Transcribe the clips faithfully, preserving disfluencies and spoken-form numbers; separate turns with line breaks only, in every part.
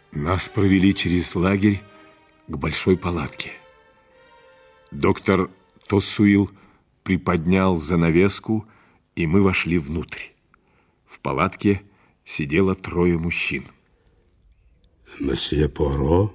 Нас провели через лагерь к большой палатке. Доктор Тоссуил приподнял занавеску, и мы вошли внутрь. В палатке сидело трое мужчин.
Месье Пуаро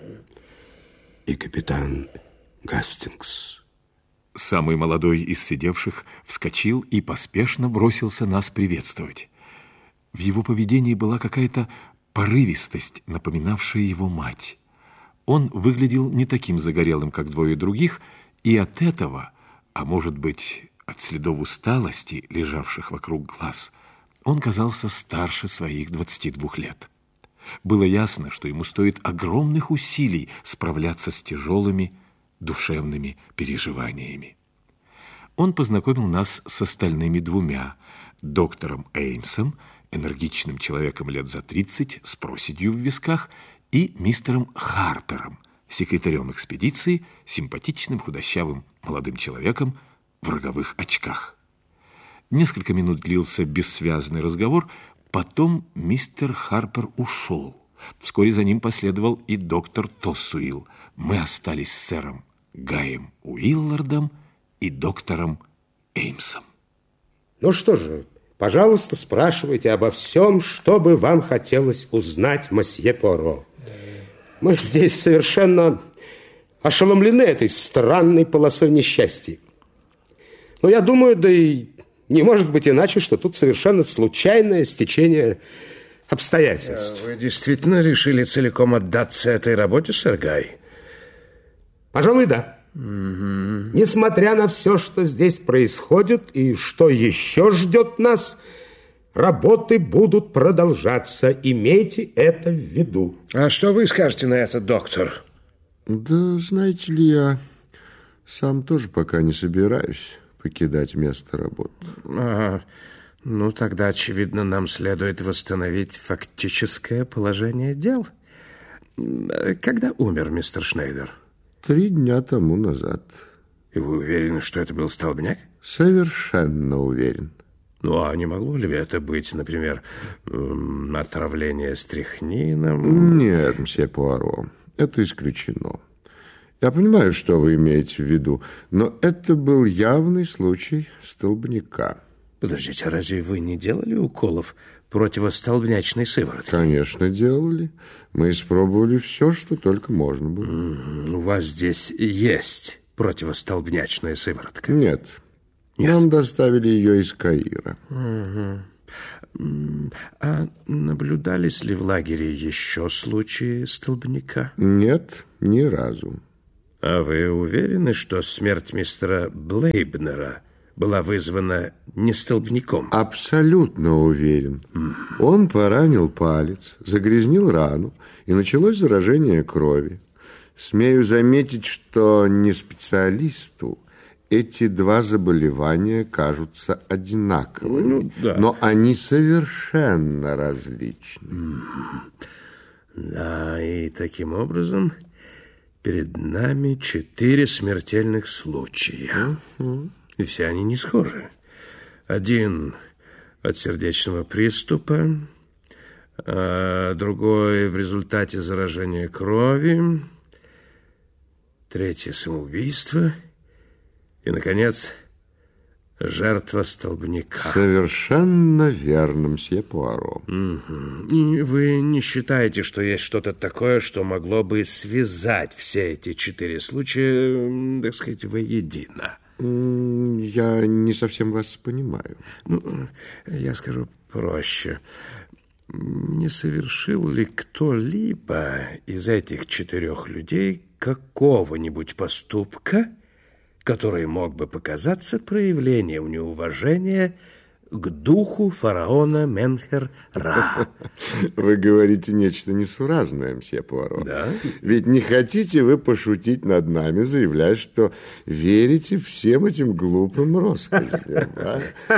и капитан Гастингс.
Самый молодой из сидевших вскочил и поспешно бросился нас приветствовать. В его поведении была какая-то порывистость, напоминавшая его мать. Он выглядел не таким загорелым, как двое других, и от этого, а может быть, от следов усталости, лежавших вокруг глаз, он казался старше своих двадцати двух лет. Было ясно, что ему стоит огромных усилий справляться с тяжелыми душевными переживаниями. Он познакомил нас с остальными двумя, доктором Эймсом, энергичным человеком лет за тридцать, с проседью в висках, и мистером Харпером, секретарем экспедиции, симпатичным худощавым молодым человеком в роговых очках. Несколько минут длился бессвязный разговор, потом мистер Харпер ушел. Вскоре за ним последовал и доктор Тоссуил. Мы остались с сэром Гаем Уиллардом и доктором Эймсом.
Ну что же, пожалуйста, спрашивайте обо всем, что бы вам хотелось узнать, месье Пуаро. Мы здесь совершенно ошеломлены этой странной полосой несчастья. Но я думаю, да и не может быть иначе, что тут совершенно случайное стечение обстоятельств.
Вы действительно решили целиком отдаться этой работе, сэр Гай?
Пожалуй, да.
Угу.
Несмотря на все, что здесь происходит и что еще ждет нас, работы будут продолжаться. Имейте это в виду.
А что вы скажете на это, доктор?
Да, знаете ли, я сам тоже пока не собираюсь покидать место работы.
А, ну, тогда, очевидно, нам следует восстановить фактическое положение дел. Когда умер мистер Шнейдер?
Три дня тому назад.
И вы уверены, что это был столбняк?
Совершенно уверен.
Ну, а не могло ли это быть, например, отравление стрихнином?
Нет, мсье Пуаро, это исключено. Я понимаю, что вы имеете в виду, но это был явный случай столбняка.
Подождите, а разве вы не делали уколов противостолбнячной сыворотки?
Конечно, делали. Мы испробовали все, что только можно было.
Mm-hmm. У вас здесь есть противостолбнячная сыворотка?
Нет. Нет. Нам доставили ее из Каира.
Uh-huh. А наблюдались ли в лагере еще случаи столбняка?
Нет, ни разу.
А вы уверены, что смерть мистера Блейбнера была вызвана не столбняком?
Абсолютно уверен. Mm. Он поранил палец, загрязнил рану, и началось заражение крови. Смею заметить, что не специалисту эти два заболевания кажутся одинаковыми,
ну, да.
но они совершенно различны.
Mm. Да, и таким образом перед нами четыре смертельных случая.
Uh-huh.
И все они не схожи. Один от сердечного приступа, а другой в результате заражения крови, третье самоубийство и, наконец, жертва столбняка.
Совершенно верно, мсье Пуаро.
Угу. И вы не считаете, что есть что-то такое, что могло бы связать все эти четыре случая, так сказать, воедино?
Я не совсем вас понимаю.
Ну, я скажу проще. Не совершил ли кто-либо из этих четырех людей какого-нибудь поступка, который мог бы показаться проявлением неуважения к духу фараона Менхер-Ра?
Вы говорите нечто несуразное, мсье Пуаро.
Да?
Ведь не хотите вы пошутить над нами, заявляя, что верите всем этим глупым россказням, а?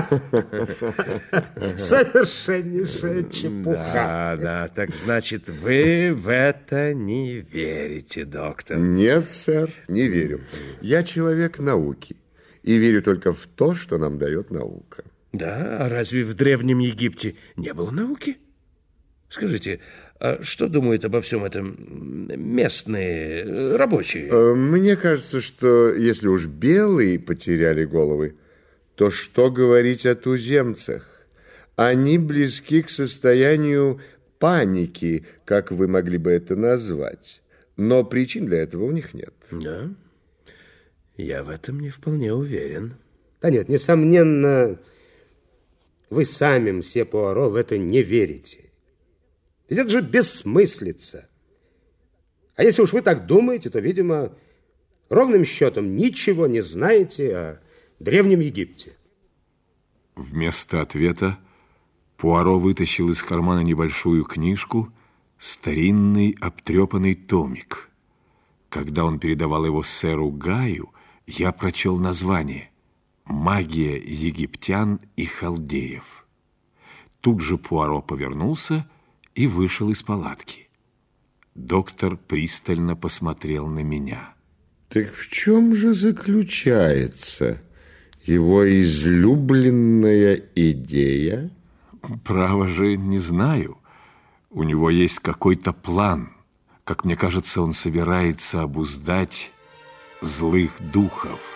Совершеннейшая чепуха.
Да, да, так значит, вы в это не верите, доктор?
Нет, сэр, не верю. Я человек науки и верю только в то, что нам дает наука.
Да, а разве в Древнем Египте не было науки? Скажите, а что думают обо всем этом местные рабочие?
Мне кажется, что если уж белые потеряли головы, то что говорить о туземцах? Они близки к состоянию паники, как вы могли бы это назвать. Но причин для этого у них нет.
Да? Я в этом не вполне уверен.
Да нет, несомненно, вы сами, мсье Пуаро, в это не верите. Ведь это же бессмыслица. А если уж вы так думаете, то, видимо, ровным счетом ничего не знаете о Древнем Египте.
Вместо ответа Пуаро вытащил из кармана небольшую книжку, старинный обтрепанный томик. Когда он передавал его сэру Гаю, я прочел название «Магия египтян и халдеев». Тут же Пуаро повернулся и вышел из палатки. Доктор пристально посмотрел на меня.
Так в чем же заключается его излюбленная идея?
Право же, не знаю. У него есть какой-то план. Как мне кажется, он собирается обуздать злых духов.